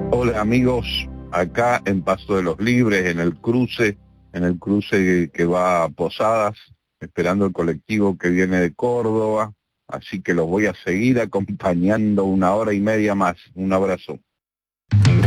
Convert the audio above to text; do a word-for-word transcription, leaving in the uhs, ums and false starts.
Hola amigos, acá en Paso de los Libres, en el cruce, en el cruce que va a Posadas, esperando el colectivo que viene de Córdoba, así que los voy a seguir acompañando una hora y media más. Un abrazo.